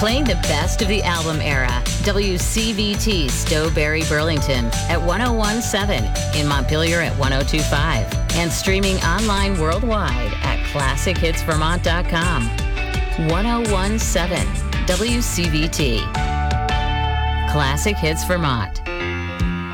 Playing the best of the album era, WCVT Stowberry Burlington at 101.7, in Montpelier at 102.5, and streaming online worldwide at ClassicHitsVermont.com. 101.7 WCVT. Classic Hits Vermont.